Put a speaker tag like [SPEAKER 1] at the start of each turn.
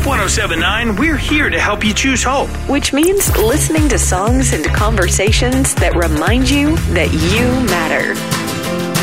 [SPEAKER 1] Hope 1079, we're here to help you choose hope.
[SPEAKER 2] Which means listening to songs and conversations that remind you that you matter.